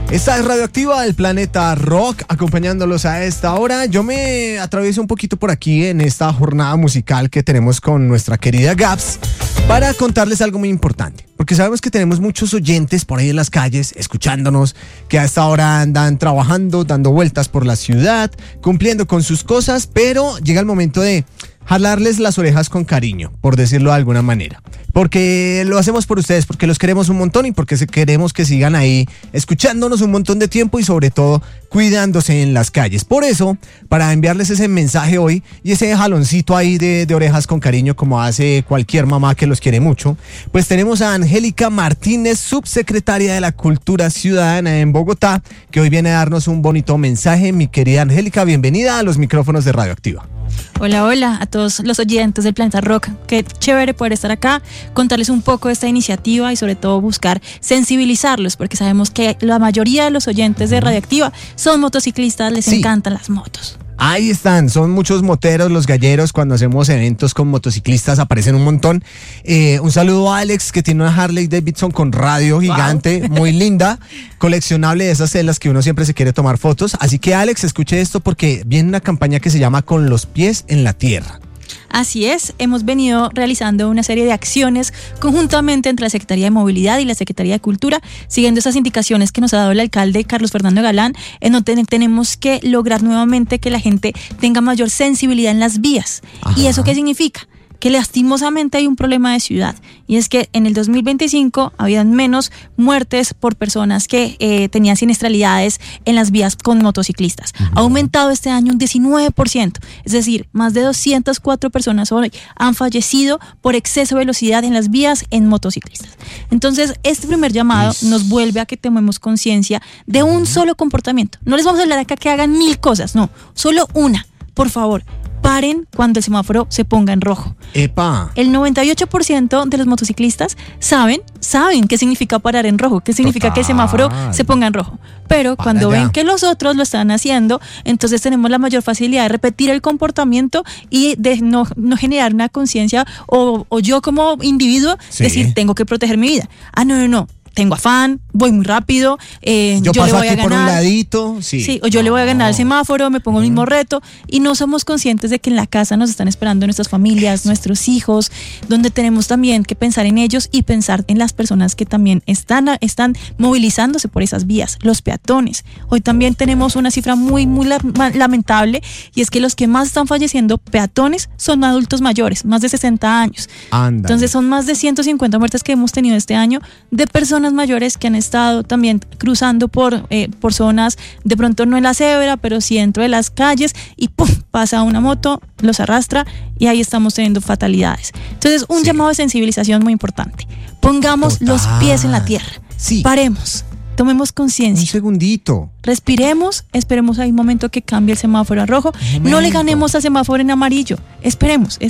Esta es Radioactiva, el planeta rock, acompañándolos a esta hora. Yo me atravieso un poquito por aquí en esta jornada musical que tenemos con nuestra querida Gaps para contarles algo muy importante. Porque sabemos que tenemos muchos oyentes por ahí en las calles, escuchándonos, que a esta hora andan trabajando, dando vueltas por la ciudad, cumpliendo con sus cosas, pero llega el momento de jalarles las orejas con cariño, por decirlo de alguna manera. Porque lo hacemos por ustedes, porque los queremos un montón y porque queremos que sigan ahí escuchándonos un montón de tiempo y sobre todo cuidándose en las calles. Por eso, para enviarles ese mensaje hoy y ese jaloncito ahí de orejas con cariño como hace cualquier mamá que los quiere mucho, pues tenemos a Angélica Martínez, subsecretaria de la Cultura Ciudadana en Bogotá, que hoy viene a darnos un bonito mensaje. Mi querida Angélica, bienvenida a los micrófonos de Radioactiva. Hola, hola a todos los oyentes del Planeta Rock. Qué chévere poder estar acá, contarles un poco de esta iniciativa y sobre todo buscar sensibilizarlos, porque sabemos que la mayoría de los oyentes de Radioactiva son motociclistas, les encantan las motos. Ahí están, son muchos moteros, los galleros. Cuando hacemos eventos con motociclistas aparecen un montón. Un saludo a Alex, que tiene una Harley Davidson con radio gigante, wow, muy linda, coleccionable, de esas celas que uno siempre se quiere tomar fotos. Así que Alex, escuche esto porque viene una campaña que se llama Con los pies en la tierra. Así es, hemos venido realizando una serie de acciones conjuntamente entre la Secretaría de Movilidad y la Secretaría de Cultura, siguiendo esas indicaciones que nos ha dado el alcalde Carlos Fernando Galán, en donde tenemos que lograr nuevamente que la gente tenga mayor sensibilidad en las vías. Ajá. ¿Y eso qué significa? Que lastimosamente hay un problema de ciudad, y es que en el 2025 habían menos muertes por personas que tenían siniestralidades en las vías con motociclistas. Uh-huh. Ha aumentado este año un 19%, es decir, más de 204 personas hoy han fallecido por exceso de velocidad en las vías en motociclistas. Entonces, este primer llamado nos vuelve a que tomemos conciencia de un solo comportamiento. No les vamos a hablar acá que hagan 1000 cosas, no, solo una, por favor. Paren cuando el semáforo se ponga en rojo. ¡Epa! El 98% de los motociclistas saben qué significa parar en rojo, qué significa que el semáforo se ponga en rojo. Pero cuando ven que los otros lo están haciendo, entonces tenemos la mayor facilidad de repetir el comportamiento y de no generar una conciencia o yo como individuo decir, tengo que proteger mi vida. No. Tengo afán, voy muy rápido, yo paso le voy aquí a ganar por un ladito, sí, o yo le voy a ganar al semáforo, me pongo el mismo reto, y no somos conscientes de que en la casa nos están esperando nuestras familias, nuestros hijos, donde tenemos también que pensar en ellos y pensar en las personas que también están movilizándose por esas vías, los peatones. Hoy también tenemos una cifra muy lamentable, y es que los que más están falleciendo peatones son adultos mayores, más de 60 años. Ándale. Entonces son más de 150 muertes que hemos tenido este año de personas mayores que han estado también cruzando por zonas, de pronto no en la cebra, pero sí dentro de las calles, y ¡pum!, pasa una moto, los arrastra, y ahí estamos teniendo fatalidades. Entonces, un llamado de sensibilización muy importante. Pongamos los pies en la tierra. Paremos, tomemos conciencia. Un segundito. Respiremos, esperemos ahí un momento que cambie el semáforo a rojo. No le ganemos al semáforo en amarillo. Esperemos,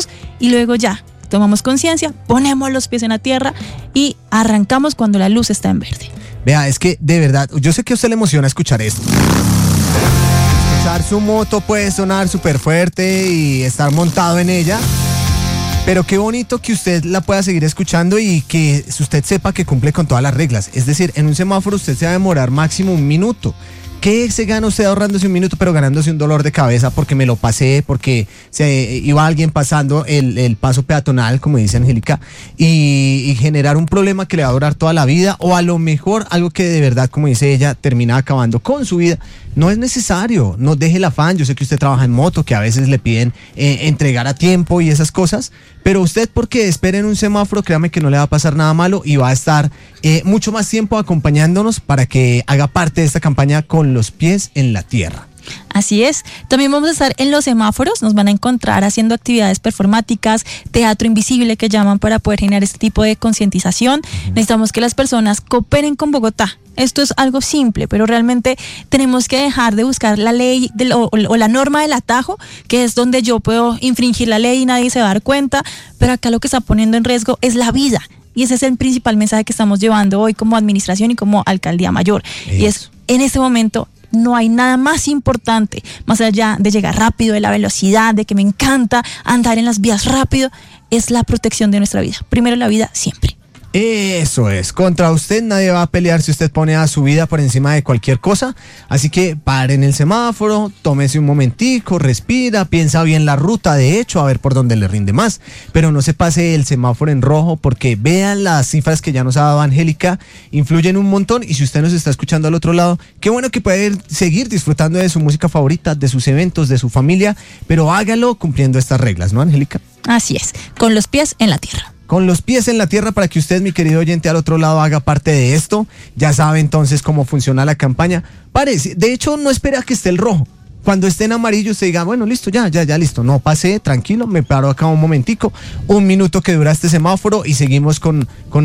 y luego ya tomamos conciencia, ponemos los pies en la tierra y arrancamos cuando la luz está en verde. Vea, es que de verdad, yo sé que a usted le emociona escuchar esto. Escuchar su moto puede sonar súper fuerte y estar montado en ella, pero qué bonito que usted la pueda seguir escuchando y que usted sepa que cumple con todas las reglas. Es decir, en un semáforo usted se va a demorar máximo 1 minuto. ¿Qué se gana usted ahorrándose 1 minuto, pero ganándose un dolor de cabeza porque me lo pasé, porque se iba alguien pasando el paso peatonal, como dice Angélica, y generar un problema que le va a durar toda la vida, o a lo mejor algo que de verdad, como dice ella, termina acabando con su vida? No es necesario, no deje el afán. Yo sé que usted trabaja en moto, que a veces le piden entregar a tiempo y esas cosas, pero usted, porque espere en un semáforo, créame que no le va a pasar nada malo y va a estar mucho más tiempo acompañándonos para que haga parte de esta campaña Con los pies en la tierra. Así es, también vamos a estar en los semáforos, nos van a encontrar haciendo actividades performáticas, teatro invisible que llaman, para poder generar este tipo de concientización. Necesitamos que las personas cooperen con Bogotá. Esto es algo simple, pero realmente tenemos que dejar de buscar la ley o la norma del atajo, que es donde yo puedo infringir la ley y nadie se va a dar cuenta, pero acá lo que está poniendo en riesgo es la vida. Y ese es el principal mensaje que estamos llevando hoy como administración y como alcaldía mayor. Y es, en este momento, no hay nada más importante, más allá de llegar rápido, de la velocidad, de que me encanta andar en las vías rápido, es la protección de nuestra vida. Primero la vida, siempre. Eso es, contra usted nadie va a pelear si usted pone a su vida por encima de cualquier cosa, así que pare en el semáforo, tómese un momentico, respira, piensa bien la ruta de hecho, a ver por dónde le rinde más, pero no se pase el semáforo en rojo porque vean las cifras que ya nos ha dado Angélica, influyen un montón y si usted nos está escuchando al otro lado, qué bueno que puede seguir disfrutando de su música favorita, de sus eventos, de su familia, pero hágalo cumpliendo estas reglas, ¿no, Angélica? Así es, con los pies en la tierra. Con los pies en la tierra para que usted, mi querido oyente, al otro lado haga parte de esto. Ya sabe entonces cómo funciona la campaña. Parece, de hecho, no espera a que esté el rojo. Cuando esté en amarillo, usted diga, bueno, listo, ya, listo. No, pasé, tranquilo, me paro acá un momentico. 1 minuto que dura este semáforo y seguimos con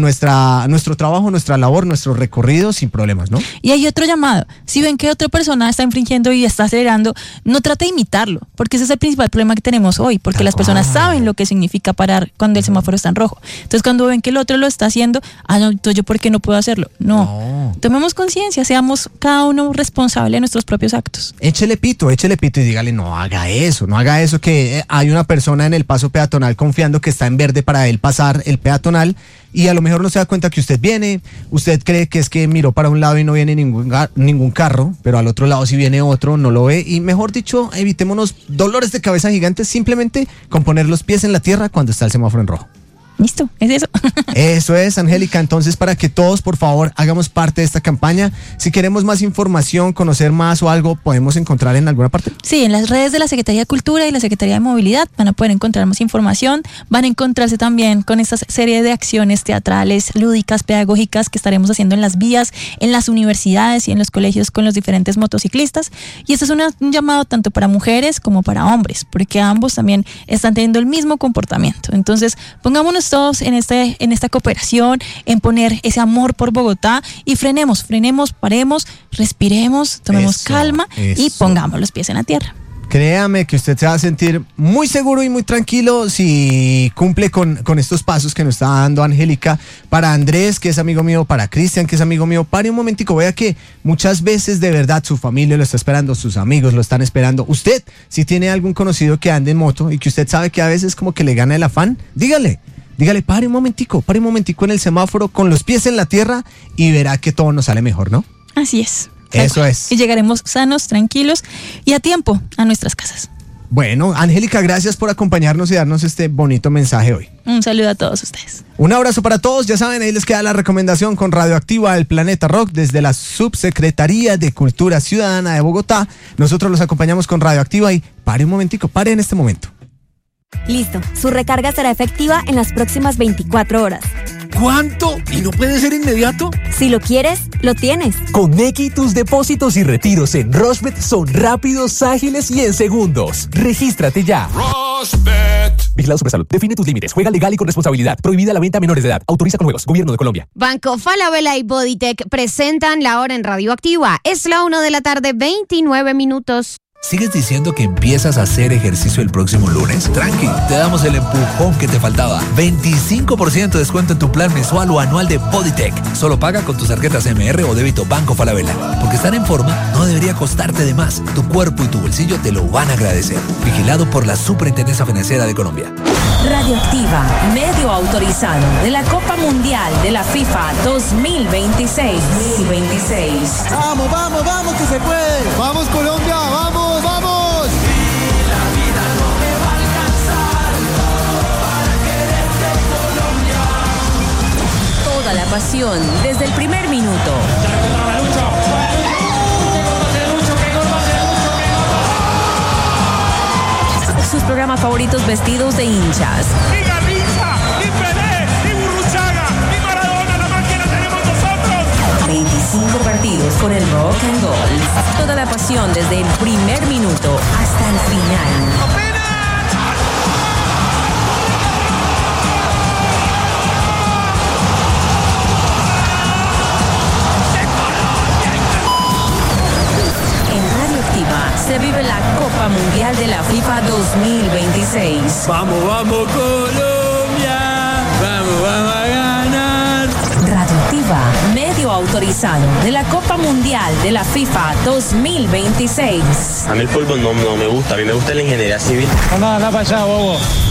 nuestro trabajo, nuestra labor, nuestro recorrido sin problemas, ¿no? Y hay otro llamado. Si ven que otra persona está infringiendo y está acelerando, no trate de imitarlo, porque ese es el principal problema que tenemos hoy, porque las personas saben lo que significa parar cuando el semáforo está en rojo. Entonces, cuando ven que el otro lo está haciendo, no, entonces yo ¿por qué no puedo hacerlo? No. Tomemos conciencia, seamos cada uno responsable de nuestros propios actos. Échele pito y dígale, no haga eso que hay una persona en el paso peatonal confiando que está en verde para él pasar el peatonal y a lo mejor no se da cuenta que usted viene, usted cree que es que miró para un lado y no viene ningún carro, pero al otro lado si viene otro, no lo ve y mejor dicho, evitémonos dolores de cabeza gigantes simplemente con poner los pies en la tierra cuando está el semáforo en rojo. Listo, es eso. Eso es, Angélica. Entonces, para que todos, por favor, hagamos parte de esta campaña. Si queremos más información, conocer más o algo, ¿podemos encontrar en alguna parte? Sí, en las redes de la Secretaría de Cultura y la Secretaría de Movilidad van a poder encontrar más información. Van a encontrarse también con esta serie de acciones teatrales, lúdicas, pedagógicas que estaremos haciendo en las vías, en las universidades y en los colegios con los diferentes motociclistas. Y este es un llamado tanto para mujeres como para hombres, porque ambos también están teniendo el mismo comportamiento. Entonces, pongámonos todos en esta cooperación, en poner ese amor por Bogotá y frenemos, paremos, respiremos, tomemos calma y pongamos los pies en la tierra. Créame que usted se va a sentir muy seguro y muy tranquilo si cumple con estos pasos que nos está dando Angélica. Para Andrés, que es amigo mío, para Cristian, que es amigo mío, pare un momentico, vea que muchas veces de verdad su familia lo está esperando, sus amigos lo están esperando. Usted, si tiene algún conocido que ande en moto y que usted sabe que a veces como que le gana el afán, dígale, pare un momentico en el semáforo con los pies en la tierra y verá que todo nos sale mejor, ¿no? Así es. Eso es. Y llegaremos sanos, tranquilos y a tiempo a nuestras casas. Bueno, Angélica, gracias por acompañarnos y darnos este bonito mensaje hoy. Un saludo a todos ustedes. Un abrazo para todos, ya saben, ahí les queda la recomendación con Radioactiva El Planeta Rock desde la Subsecretaría de Cultura Ciudadana de Bogotá. Nosotros los acompañamos con Radioactiva y pare un momentico, pare en este momento. Listo, su recarga será efectiva en las próximas 24 horas. ¿Cuánto? ¿Y no puede ser inmediato? Si lo quieres, lo tienes. Con Nequi, tus depósitos y retiros en Rushbet son rápidos, ágiles y en segundos. Regístrate ya. Rushbet. Vigilado Supersalud. Define tus límites. Juega legal y con responsabilidad. Prohibida la venta a menores de edad. Autoriza con juegos. Gobierno de Colombia. Banco Falabella y Bodytech presentan La Hora en Radioactiva. Es la 1 de la tarde, 29 minutos. ¿Sigues diciendo que empiezas a hacer ejercicio el próximo lunes? Tranqui, te damos el empujón que te faltaba. 25% de descuento en tu plan mensual o anual de Bodytech. Solo paga con tus tarjetas MR o débito Banco Falabella. Porque estar en forma no debería costarte de más. Tu cuerpo y tu bolsillo te lo van a agradecer. Vigilado por la Superintendencia Financiera de Colombia. Radioactiva, medio autorizado de la Copa Mundial de la FIFA 2026. Vamos, vamos, vamos, que se puede. Vamos, Colombia, vamos, vamos. Y la vida no me va a alcanzar para quererte, Colombia. Toda la pasión desde el primer minuto. Sus programas favoritos vestidos de hinchas. ¡Y Garrincha! ¡Y Pelé! ¡Y Burruchaga! ¡Y Maradona! ¡La máquina tenemos nosotros! 25 partidos con el rock and roll. Toda la pasión desde el primer minuto hasta el final. Se vive la Copa Mundial de la FIFA 2026. ¡Vamos, vamos, Colombia! ¡Vamos a ganar! Radioactiva, medio autorizado de la Copa Mundial de la FIFA 2026. A mí el fútbol no me gusta, a mí me gusta la ingeniería civil. Anda para allá, bobo.